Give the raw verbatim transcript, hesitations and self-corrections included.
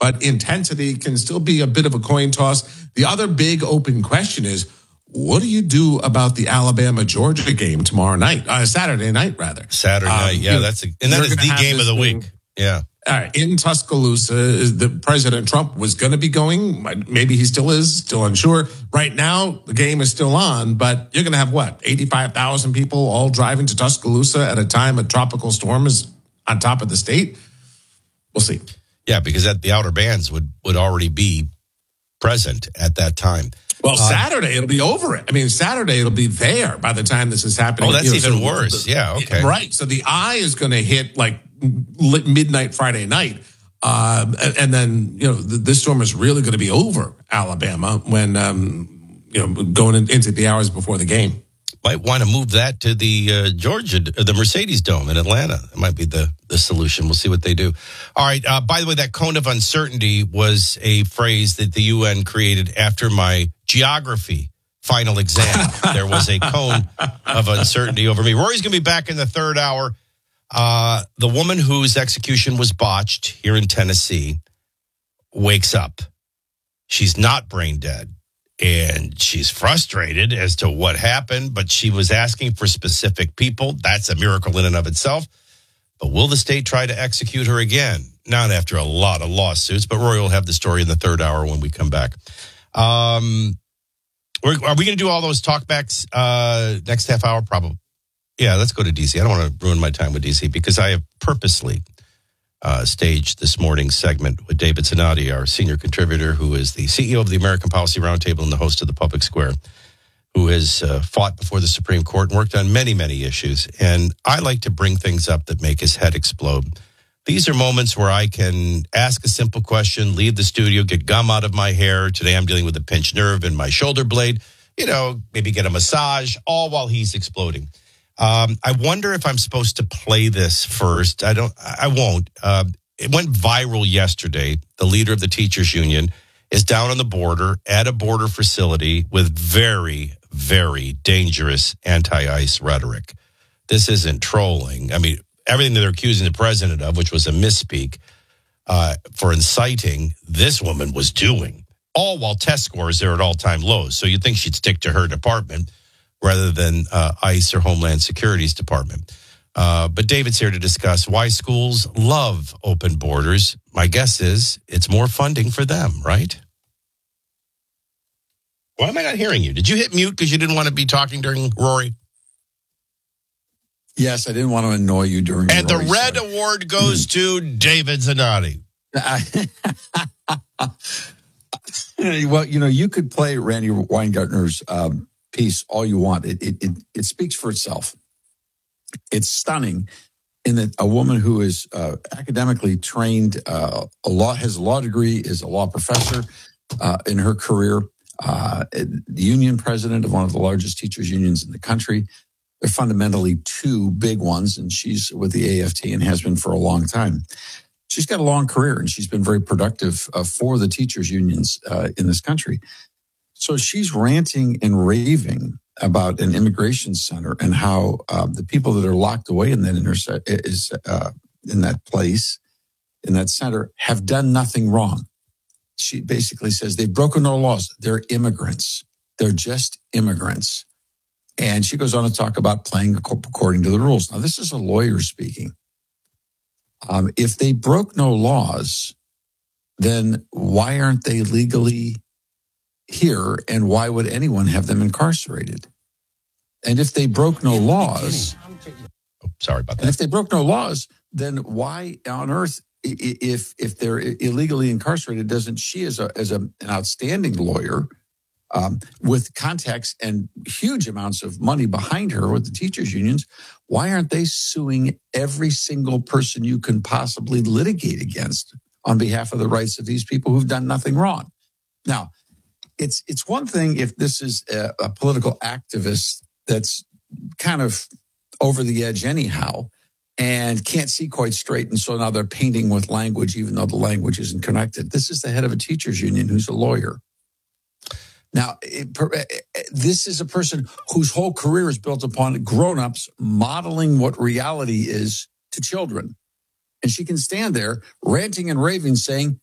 but intensity can still be a bit of a coin toss. The other big open question is, what do you do about the Alabama-Georgia game tomorrow night? Uh, Saturday night, rather. Saturday um, night, yeah. that's a, And that is the game of the week. Yeah. All right, in Tuscaloosa, the President Trump was going to be going. Maybe he still is, still unsure. Right now, the game is still on, but you're going to have, what, eighty-five thousand people all driving to Tuscaloosa at a time a tropical storm is on top of the state? We'll see. Yeah, because that, the outer bands would, would already be present at that time. Well, uh, Saturday, it'll be over it. I mean, Saturday, it'll be there by the time this is happening. Oh, that's you know, even so worse. The, yeah, okay. Right. So the eye is going to hit like midnight Friday night. Uh, and, and then, you know, the, this storm is really going to be over Alabama when, um, you know, going in, into the hours before the game. Might want to move that to the uh, Georgia, the Mercedes Dome in Atlanta. That might be the, the solution. We'll see what they do. All right. Uh, by the way, that cone of uncertainty was a phrase that the U N created after my geography final exam. There was a cone of uncertainty over me. Rory's going to be back in the third hour. Uh, the woman whose execution was botched here in Tennessee wakes up. She's not brain dead. And she's frustrated as to what happened, but she was asking for specific people. That's a miracle in and of itself. But will the state try to execute her again? Not after a lot of lawsuits, but Rory will have the story in the third hour when we come back. Um, we're, are we going to do all those talkbacks uh, next half hour? Probably. Yeah, let's go to D C. I don't want to ruin my time with D C because I have purposely Uh, staged this morning's segment with David Zanotti, our senior contributor, who is the C E O of the American Policy Roundtable and the host of the Public Square, who has uh, fought before the Supreme Court and worked on many, many issues. And I like to bring things up that make his head explode. These are moments where I can ask a simple question, leave the studio, get gum out of my hair. Today I'm dealing with a pinched nerve in my shoulder blade. You know, maybe get a massage, all while he's exploding. Um, I wonder if I'm supposed to play this first. I don't, I won't. Uh, it went viral yesterday. The leader of the teachers union is down on the border at a border facility with very, very dangerous anti-ICE rhetoric. This isn't trolling. I mean, everything that they're accusing the president of, which was a misspeak uh, for inciting, this woman was doing, all while test scores are at all-time lows. So you'd think she'd stick to her department rather than uh, ICE or Homeland Security's department. Uh, but David's here to discuss why schools love open borders. My guess is it's more funding for them, right? Why am I not hearing you? Did you hit mute because you didn't want to be talking during Rory? Yes, I didn't want to annoy you during And Rory, the Red so. Award goes to David Zanotti. Well, you know, you could play Randy Weingartner's um, piece all you want. It, it it it speaks for itself. It's stunning in that a woman who is uh, academically trained, uh, a law has a law degree, is a law professor uh, in her career, uh, the union president of one of the largest teachers unions in the country. They're fundamentally two big ones, and she's with the A F T and has been for a long time. She's got a long career, and she's been very productive uh, for the teachers unions uh, in this country. So she's ranting and raving about an immigration center and how uh, the people that are locked away in that interse- is uh, in that place, in that center, have done nothing wrong. She basically says they've broken no laws. They're immigrants. They're just immigrants. And she goes on to talk about playing according to the rules. Now, this is a lawyer speaking. Um, if they broke no laws, then why aren't they legally here, and why would anyone have them incarcerated? And if they broke no laws, oh, sorry about that. And if they broke no laws, then why on earth, if if they're illegally incarcerated, doesn't she, as a as a, an outstanding lawyer um, with contacts and huge amounts of money behind her with the teachers unions, why aren't they suing every single person you can possibly litigate against on behalf of the rights of these people who've done nothing wrong? Now, It's it's one thing if this is a, a political activist that's kind of over the edge anyhow and can't see quite straight, and so now they're painting with language even though the language isn't connected. This is the head of a teachers union who's a lawyer. Now, it, this is a person whose whole career is built upon grown-ups modeling what reality is to children. And she can stand there ranting and raving saying,